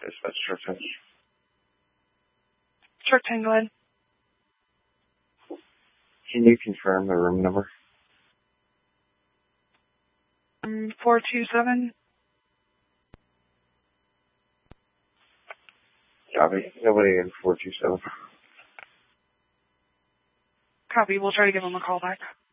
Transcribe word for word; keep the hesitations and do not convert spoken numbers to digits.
Dispatch short ten. Short ten, go ahead. Can you confirm the room number? Um, four two seven. Copy. Nobody in four two seven. Copy. We'll try to give them a call back.